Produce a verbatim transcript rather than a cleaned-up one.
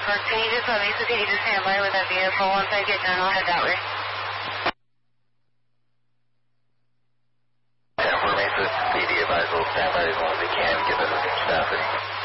Or can you just let me, so can you just stand by with that vehicle? Once I get done, I'll head that way. ten four Mesa, P D advise will stand by as long as they can, get the staff ready.